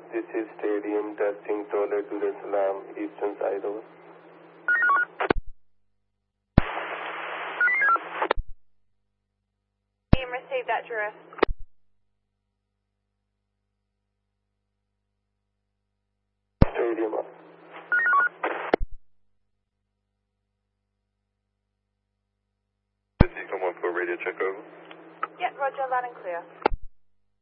This is Stadium testing Toilet to the Salam, Eastern side over. Team received that drift. Stadium up. Come on for radio check over. Yeah, roger, loud and clear.